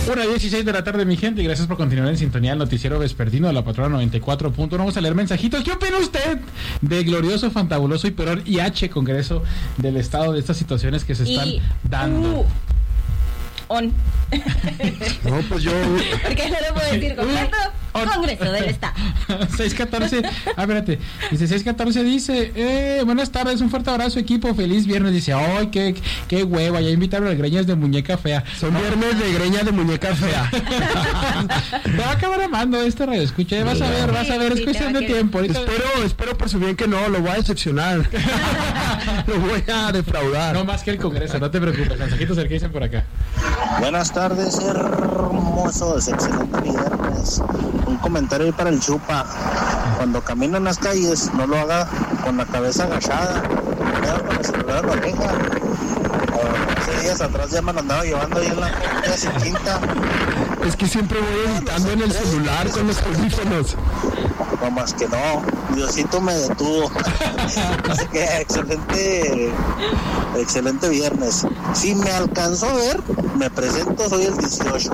1:16 de la tarde, mi gente, y gracias por continuar en sintonía del noticiero vespertino de la Patrona 94.1. Vamos a leer mensajitos. ¿Qué opina usted de glorioso, fantabuloso y peor IH Congreso del Estado, de estas situaciones que se están dando? No, pues yo... Porque no lo puedo decir completo. Congreso del Estado. 614, espérate. Dice 614, dice, buenas tardes, un fuerte abrazo, equipo, feliz viernes. Dice, ay, qué hueva, ya invitaron a greñas de muñeca fea. Son viernes de greñas de muñeca fea. Te va a acabar amando este radio, escucha, vas a ver, es cuestión de tiempo. Ahorita... Espero por su bien que no, lo voy a decepcionar. Lo voy a defraudar. No más que el Congreso, no te preocupes, mensajitos que dicen por acá. Buenas tardes, hermosos, excelente viernes. Un comentario ahí para el Chupa. Cuando camina en las calles, no lo haga con la cabeza agachada, con el celular en la oreja. Hace días atrás ya me lo andaba llevando ahí en la quinta. Es que siempre voy editando en el celular con los audífonos. No más que no, Diosito me detuvo. Así que excelente viernes. Si me alcanzó a ver, me presento, soy el 18.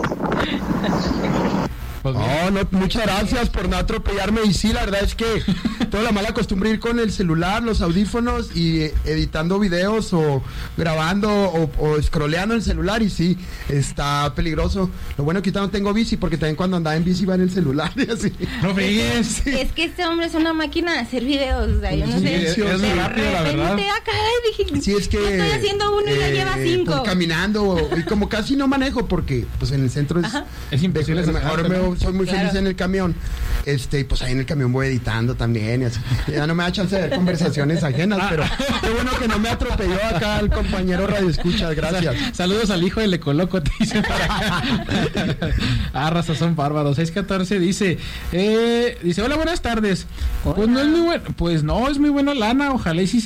No, muchas gracias por no atropellarme. Y sí, la verdad es que toda la mala costumbre ir con el celular, los audífonos y editando videos o grabando o scrolleando el celular, y sí, está peligroso. Lo bueno que ahorita no tengo bici, porque también cuando andaba en bici va en el celular y así. No fregues. Sí. Es que este hombre es una máquina de hacer videos, o sea, yo no sé. Es muy rápido, la verdad. Dije, sí, es que yo estoy haciendo uno y ya lleva 5. Pues, caminando, y como casi no manejo, porque pues en el centro es imposible. Soy muy feliz en el camión. Pues ahí en el camión voy editando también y así. Ya no me da chance de ver conversaciones ajenas, pero qué bueno que no me atropelló acá el compañero Radio Escucha, gracias. Saludos al hijo del Ecoloco, te dice para acá. Raza, son bárbaros. 614 dice, hola, buenas tardes. Hola. Pues no es muy bueno, pues no, es muy buena lana, ojalá y sí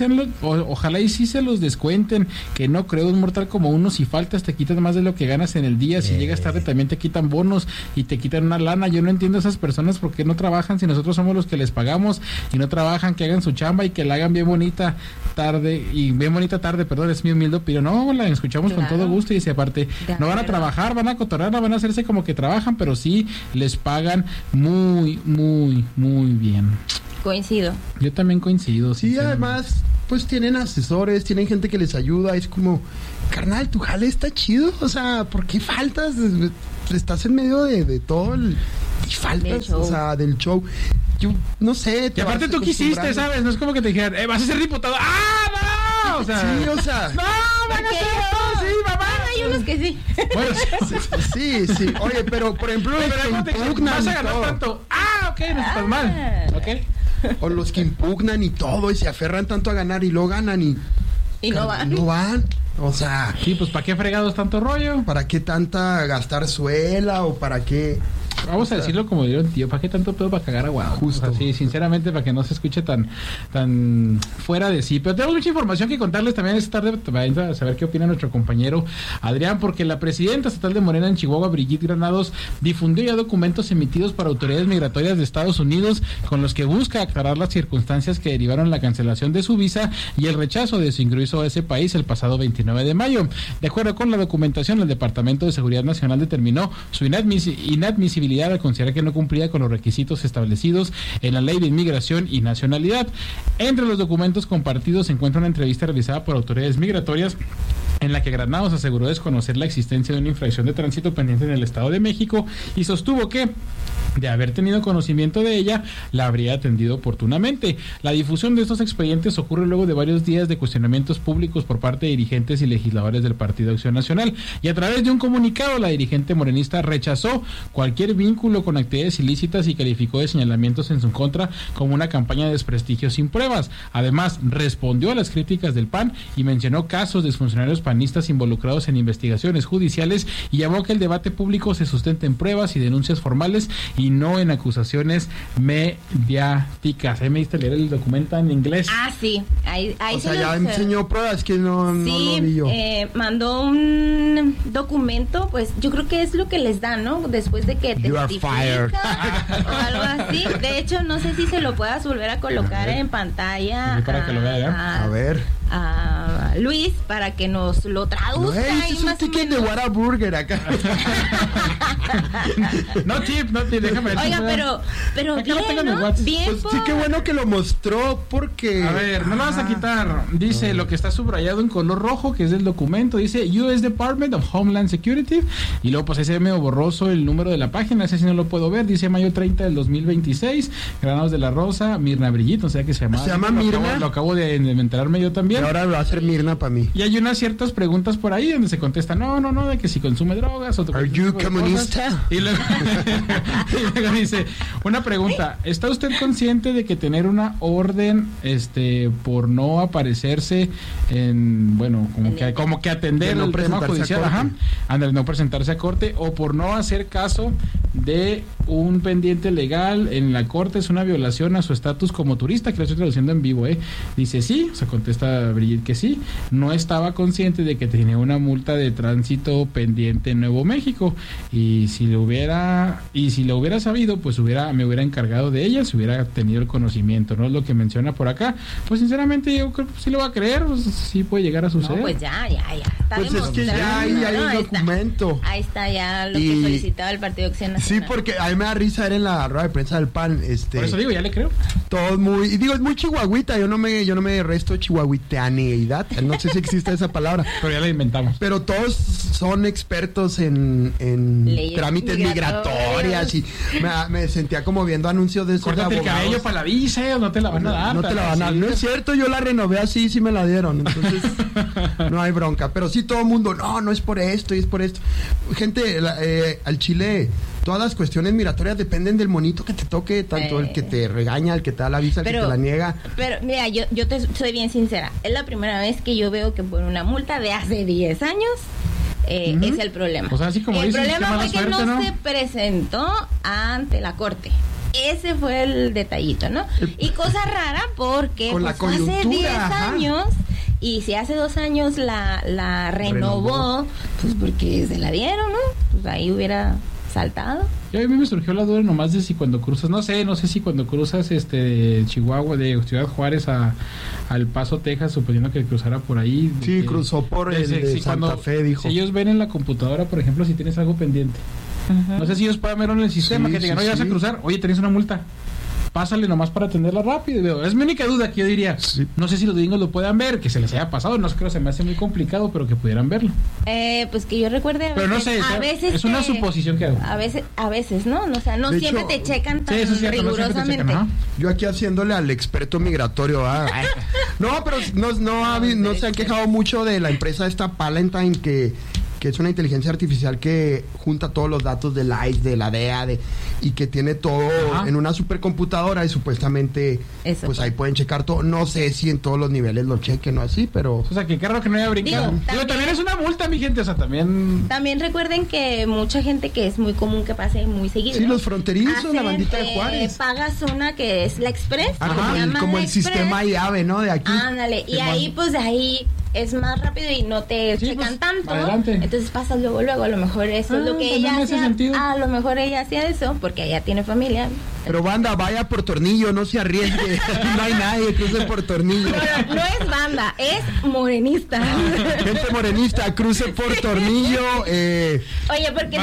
se los descuenten, que no creo, un mortal como uno, si faltas te quitan más de lo que ganas en el día, si llegas tarde también te quitan bonos y te quitan una lana. Yo no entiendo a esas personas por qué no trabajan, si nosotros somos los que les pagamos y no trabajan, que hagan su chamba y que la hagan bien bonita tarde, es mi humilde opinión. No, la escuchamos con todo gusto, y dice, aparte, no van a trabajar, van a cotorrear, van a hacerse como que trabajan, pero sí les pagan muy, muy, muy bien. Coincido. Yo también coincido. Sí, además, pues tienen asesores, tienen gente que les ayuda, es como, carnal, tu jale está chido, o sea, ¿por qué faltas? Estás en medio de todo y faltas, o sea, del show. Yo no sé. Y aparte tú quisiste, ¿sabes? No es como que te dijeran, vas a ser diputado. ¡Ah, no! O sea, sí, o sea. ¡No, van a ser! ¡Sí, mamá! Hay unos que sí. Bueno, sí. Oye, pero por ejemplo, los que impugnan. Vas a ganar tanto. Ok, no estás mal. Ok. O los que impugnan y todo, y se aferran tanto a ganar y lo ganan y no van. No van. O sea, sí, pues ¿para qué fregados tanto rollo? ¿Para qué tanta gastar suela o para qué? Vamos a decirlo como diría un tío, ¿para qué tanto pedo para cagar aguado? Justo. O sea, sí, sinceramente, para que no se escuche tan fuera de sí. Pero tenemos mucha información que contarles también esta tarde, para saber qué opina nuestro compañero Adrián, porque la presidenta estatal de Morena en Chihuahua, Brigitte Granados, difundió ya documentos emitidos por autoridades migratorias de Estados Unidos con los que busca aclarar las circunstancias que derivaron la cancelación de su visa y el rechazo de su ingreso a ese país el pasado 29 de mayo. De acuerdo con la documentación, el Departamento de Seguridad Nacional determinó su inadmisibilidad al considerar que no cumplía con los requisitos establecidos en la Ley de Inmigración y Nacionalidad. Entre los documentos compartidos se encuentra una entrevista realizada por autoridades migratorias en la que Granados aseguró desconocer la existencia de una infracción de tránsito pendiente en el Estado de México y sostuvo que, de haber tenido conocimiento de ella, la habría atendido oportunamente. La difusión de estos expedientes ocurre luego de varios días de cuestionamientos públicos por parte de dirigentes y legisladores del Partido Acción Nacional, y a través de un comunicado la dirigente morenista rechazó cualquier vínculo con actividades ilícitas y calificó de señalamientos en su contra como una campaña de desprestigio sin pruebas. Además, respondió a las críticas del PAN y mencionó casos de exfuncionarios panistas involucrados en investigaciones judiciales y llamó a que el debate público se sustente en pruebas y denuncias formales y no en acusaciones mediáticas. Ahí me diste leer el documento en inglés. Sí. Ahí o sea, ya enseñó pruebas que no lo vi yo. Mandó un documento, pues yo creo que es lo que les dan, ¿no? Después de que You are fired. O algo así. De hecho, no sé si se lo puedas volver a colocar en pantalla. Para que lo vea, a ver. a Luis para que nos lo traduzca. Ese es un ticket de Whataburger acá. No tip, déjame ver. Oiga, pero Acá lo tengo bien, en el ¿no? WhatsApp. Bien, Pues sí, qué bueno que lo mostró porque... A ver, no lo vas a quitar. Dice lo que está subrayado en color rojo, que es del documento. Dice US Department of Homeland Security. Y luego, pues ese medio borroso el número de la página. Ese sí no lo puedo ver. Dice mayo 30 del 2026. Granados de la Rosa, Mirna Brillito. O sea que se llama Mirna. Lo acabo de enterarme yo también. Y ahora va a ser Mirna para mí. Y hay unas ciertas preguntas por ahí donde se contesta no, de que si consume drogas o ¿Are you comunista? Y luego dice, una pregunta, ¿está usted consciente de que tener una orden por no aparecerse en, bueno, como que atender no el tema presentarse judicial, a corte? No presentarse a corte, o por no hacer caso de un pendiente legal en la corte es una violación a su estatus como turista? Que lo estoy traduciendo en vivo, Dice sí, se contesta Brigitte que sí, no estaba consciente de que tenía una multa de tránsito pendiente en Nuevo México, y si lo hubiera sabido, pues me hubiera encargado de ella, si hubiera tenido el conocimiento, ¿no? Es lo que menciona por acá. Pues sinceramente yo creo que sí lo va a creer, pues sí puede llegar a suceder. No, pues ya. Está pues es que ya hay un documento. Ahí está ya lo que solicitaba el Partido de Acción Nacional. Sí, porque a mí me da risa, era en la rueda de prensa del PAN. Por eso digo, ya le creo. Todo muy... Y digo, es muy chihuahuita, yo no me resto chihuahuiteaneidad, no sé si existe esa palabra. Pero ya la inventamos. Pero todos son expertos en trámites migratorias y me sentía como viendo anuncios de esos Córtate el cabello para la visa, no te la van a dar. No te la van a dar. No es cierto, yo la renové así, sí me la dieron. Entonces, no hay bronca. Pero sí todo el mundo, no es por esto y es por esto. Gente, al Chile, todas las cuestiones migratorias dependen del monito que te toque, tanto el que te regaña, el que te da la visa, el que te la niega. Pero mira, yo te soy bien sincera. Es la primera vez que yo veo que por una multa de hace 10 años es el problema. O sea, así como el dices, problema fue que suerte, no se presentó ante la corte. Ese fue el detallito, ¿no? Y cosa rara porque con la hace 10 años, y si hace 2 años la renovó, pues porque se la dieron, ¿no? Pues ahí hubiera saltado. Y a mí me surgió la duda nomás de si cuando cruzas, no sé si cuando cruzas Chihuahua, de Ciudad Juárez al Paso, Texas, suponiendo que cruzara por ahí. Sí, cruzó por el de Santa Fe, dijo. Si ellos ven en la computadora, por ejemplo, si tienes algo pendiente. Uh-huh. No sé si ellos pueden ver en el sistema que te digan, no vas a cruzar, oye, tenés una multa. Pásale nomás para atenderla rápido. Es mi única duda que yo diría. Sí. No sé si los gringos lo puedan ver, que se les haya pasado. No creo, se me hace muy complicado, pero que pudieran verlo. Pues que yo recuerde. Pero no sé, a veces es una suposición que hago. A veces, ¿no? O sea, no siempre te checan tan rigurosamente. No, yo aquí haciéndole al experto migratorio. No, pero no se han quejado mucho de la empresa esta Palantine que es una inteligencia artificial que junta todos los datos del ICE, de la DEA, y que tiene todo en una supercomputadora y supuestamente pues ahí pueden checar todo. No sé si en todos los niveles lo chequen o así, pero... O sea, que qué raro que no haya brincado. Digo, también es una multa, mi gente, o sea, también... También recuerden que mucha gente que es muy común que pase muy seguido. Sí, los fronterizos, la bandita de Juárez. Pagas una que es la Express. Como el sistema llave, ¿no? De aquí. Ándale, y ahí, pues de ahí... es más rápido y no te checan tanto. Adelante. Entonces pasas luego, a lo mejor eso es lo que ella hacía. A lo mejor ella hacía eso porque ella tiene familia. Pero banda, vaya por Tornillo, no se arriesgue. No hay nadie que cruce por Tornillo. No es banda, es morenista. Gente morenista, cruce por Tornillo. Oye, porque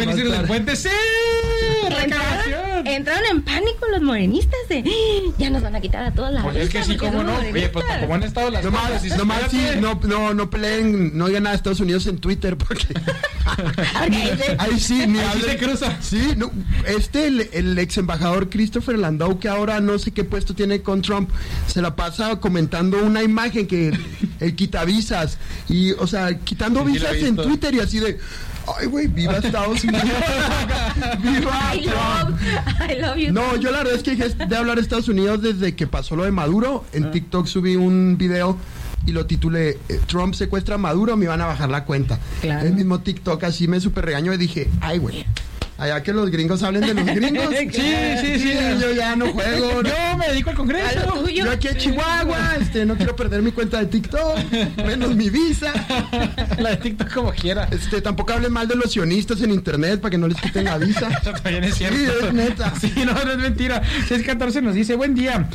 entraron en pánico los morenistas ya nos van a quitar a todas las. Pues es que sí, cómo no. Oye, pues como han estado las cosas. Nomás sí, no peleen, no digan nada a Estados Unidos en Twitter porque ahí sí, ni ahí se cruza. Sí, no, el ex embajador Christopher Landau, que ahora no sé qué puesto tiene con Trump, se la pasa comentando una imagen que él quita visas y, o sea, quitando visas en Twitter y así de... Ay, güey, viva Estados Unidos. Viva Trump. I love you. No, yo la verdad es que dejé de hablar de Estados Unidos desde que pasó lo de Maduro. En TikTok subí un video y lo titulé Trump secuestra a Maduro, me iban a bajar la cuenta. Claro. El mismo TikTok así me super regañó y dije, ay, güey. Allá que los gringos hablen de los gringos. Sí. Yo ya no juego. Yo me dedico al Congreso. Yo aquí en Chihuahua, no quiero perder mi cuenta de TikTok, menos mi visa. La de TikTok como quiera. Tampoco hablen mal de los sionistas en internet para que no les quiten la visa. Eso también es cierto. Sí, es neta. Sí, no es mentira. 614 nos dice, buen día.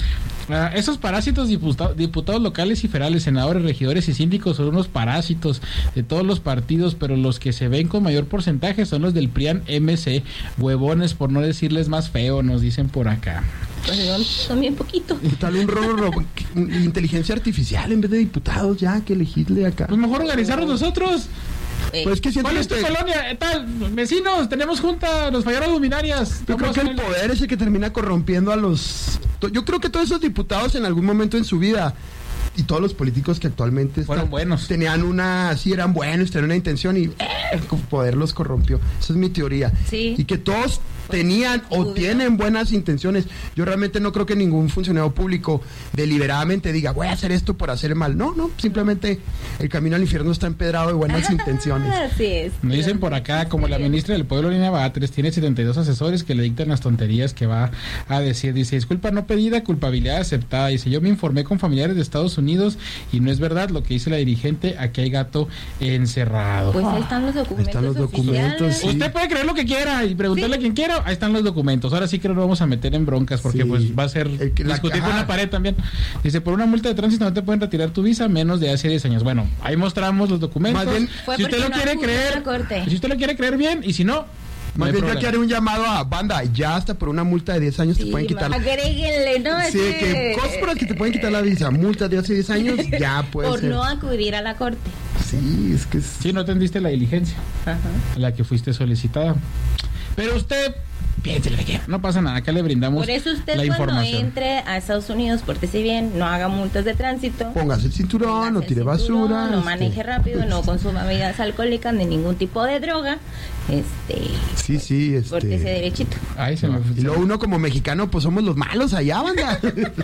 Esos parásitos diputados locales y federales, senadores, regidores y síndicos son unos parásitos de todos los partidos, pero los que se ven con mayor porcentaje son los del PRIAN MC, huevones, por no decirles más feo, nos dicen por acá. Pues son bien poquitos. Y tal inteligencia artificial en vez de diputados, ya que elegirle acá. Pues mejor organizarnos nosotros. Pues que ¿Cuál es tu colonia? Tal, vecinos, tenemos junta, nos fallaron luminarias. Yo creo que el poder es el que termina corrompiendo a los... Yo creo que todos esos diputados en algún momento en su vida y todos los políticos que actualmente fueron buenos. Tenían eran buenos, tenían una intención y el poder los corrompió. Esa es mi teoría. Sí. Y que todos tenían o tienen buenas intenciones. Yo realmente no creo que ningún funcionario público deliberadamente diga, voy a hacer esto por hacer mal. No, simplemente el camino al infierno está empedrado de buenas intenciones. Así es. Me dicen por acá, como la ministra del Pueblo, Lina Batres, tiene 72 asesores que le dictan las tonterías que va a decir. Dice, disculpa no pedida, culpabilidad aceptada. Dice, yo me informé con familiares de Estados Unidos y no es verdad lo que dice la dirigente, aquí hay gato encerrado. Pues ahí están los documentos. Ahí están los documentos, sí. Usted puede creer lo que quiera y preguntarle a quien quiera, ahí están los documentos. Ahora sí que no nos vamos a meter en broncas porque pues va a ser discutir con la pared también. Dice, por una multa de tránsito no te pueden retirar tu visa menos de hace 10 años. Bueno, ahí mostramos los documentos. Más bien, si usted lo quiere creer, si usted lo quiere creer bien, y si no, más bien yo haré un llamado a banda, ya hasta por una multa de 10 años te pueden quitar. Agréguenle, ¿no? Sí, que cosas por las que te pueden quitar la visa, multa de hace 10 años, ya puede por ser. no acudir a la corte. Sí, es que sí, no atendiste la diligencia. Ajá. La que fuiste solicitada. Pero usted piénsele que no pasa nada, acá le brindamos por eso usted la información. Cuando entre a Estados Unidos, pórtese bien, no haga multas de tránsito, póngase el cinturón, no tire basura, no maneje rápido, no consuma bebidas alcohólicas ni ningún tipo de droga, sí, pórtese derechito. Ahí se me... Y luego uno como mexicano, pues somos los malos allá, banda.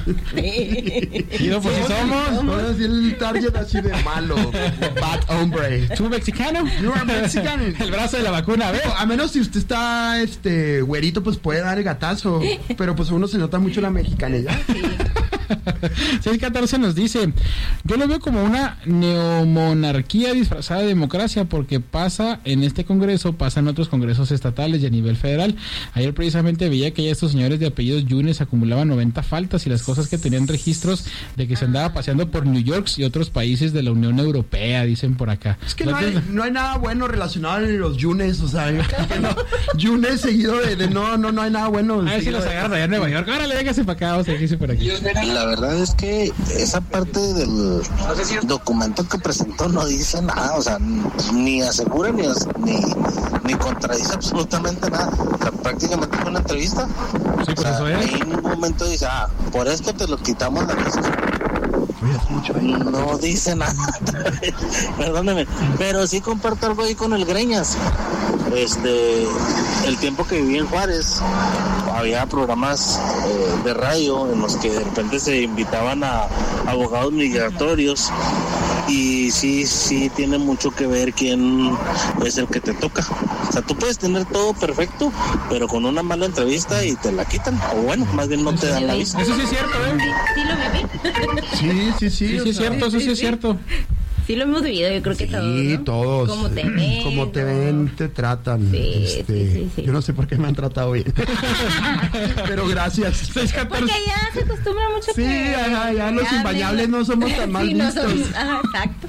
Y no, pues somos. Vamos a decir el target así de malo, bad hombre. ¿Tú mexicano? You're Mexican. El brazo de la vacuna, ¿ves? A menos si usted está, güerito, pues puede dar el gatazo. Pero pues uno se nota mucho la mexicanidad. Sí. 614 nos dice, yo lo veo como una neomonarquía disfrazada de democracia porque pasa en este congreso, pasa en otros congresos estatales y a nivel federal. Ayer precisamente veía que ya estos señores de apellidos Yunes acumulaban 90 faltas y las cosas que tenían registros de que se andaba paseando por New York y otros países de la Unión Europea, dicen por acá. Es que no hay nada bueno relacionado en los Yunes, o sea, Yunes seguido de no hay nada bueno. A ver si los agarran allá en Nueva York. Órale, véngase para acá, o sea, véngase por aquí. La verdad es que esa parte del documento que presentó no dice nada, o sea, ni asegura ni contradice absolutamente nada. O sea, prácticamente fue una entrevista. Sí, pues eso es. En ningún momento dice, por esto te lo quitamos la visa. No dice nada. Perdóneme, pero sí comparto algo ahí con el Greñas. El tiempo que viví en Juárez, había programas de radio en los que de repente se invitaban a abogados migratorios y sí tiene mucho que ver quién es el que te toca. O sea, tú puedes tener todo perfecto, pero con una mala entrevista y te la quitan, o bueno, más bien no te dan la visa. Eso sí es cierto, Sí lo viví. Sí. Sí es cierto, eso sí es cierto. Sí lo hemos vivido, yo creo que todos, ¿no? Sí, todos. Como te ven, te tratan. Sí. Yo no sé por qué me han tratado bien. Pero gracias. Porque ya se acostumbra mucho. Sí, ya los imbañables no somos tan mal vistos. Exacto.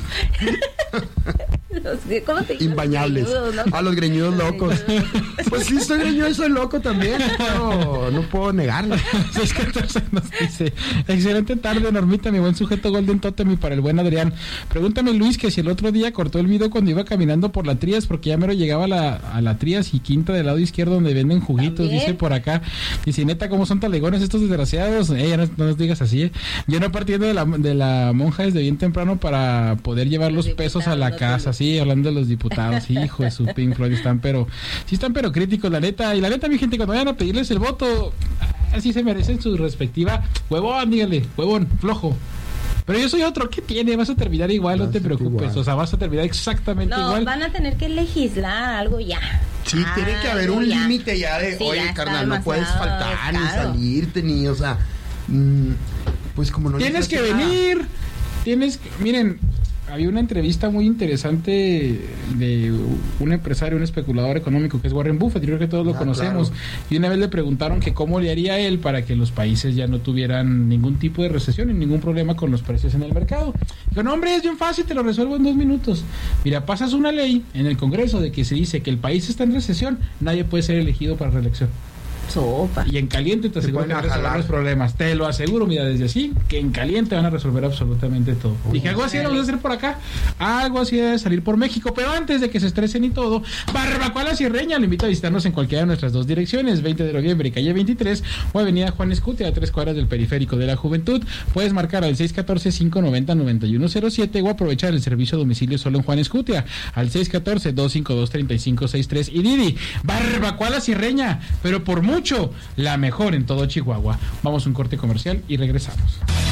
¿Cómo te imbañables. ¿No? A los greñudos locos. Pues sí, soy greñudo y soy loco también. Pero no puedo negarlo. 614 nos dice, excelente tarde, Normita, mi buen sujeto Golden Totem y para el buen Adrián. Pregúntame, Luis, que si el otro día cortó el video cuando iba caminando por la Trías, porque ya mero llegaba a la Trías y Quinta del lado izquierdo donde venden juguitos, ¿también? Dice por acá. Dice, neta, ¿cómo son talegones estos desgraciados? Ya no nos digas así, Yo no partiendo de la monja desde bien temprano para poder llevar los pesos a la casa, sí, hablando de los diputados, hijo de su Pink Floyd, están pero críticos, la neta, y la neta, mi gente, cuando vayan a pedirles el voto, así se merecen su respectiva, huevón, dígale, huevón, flojo. Pero yo soy otro, ¿qué tiene? Vas a terminar igual, no te preocupes. Igual. O sea, vas a terminar exactamente igual. No, van a tener que legislar algo ya. Sí, tiene que haber un límite ya de, oye, carnal, no puedes faltar ni salirte, ni, o sea, pues como no... Tienes que venir, miren, había una entrevista muy interesante de un empresario, un especulador económico que es Warren Buffett, yo creo que todos lo conocemos, claro. Y una vez le preguntaron que cómo le haría él para que los países ya no tuvieran ningún tipo de recesión y ningún problema con los precios en el mercado. Dijo, no hombre, es bien fácil, te lo resuelvo en 2 minutos. Mira, pasas una ley en el Congreso de que se dice que el país está en recesión, nadie puede ser elegido para reelección. Sopa. Y en caliente te aseguro que van a resolver los problemas. Te lo aseguro, mira, desde así, que en caliente van a resolver absolutamente todo. Dije, algo así vamos a hacer por acá, algo así debe salir por México, pero antes de que se estresen y todo, Barbacoa La Sierreña lo invito a visitarnos en cualquiera de nuestras 2 direcciones, 20 de noviembre y calle 23, o avenida Juan Escutia, a 3 cuadras del periférico de la Juventud. Puedes marcar al 614-590-9107 o aprovechar el servicio a domicilio solo en Juan Escutia, al 614-252-3563. Y Didi, Barbacoa La Sierreña, pero por mucho la mejor en todo Chihuahua. Vamos a un corte comercial y regresamos.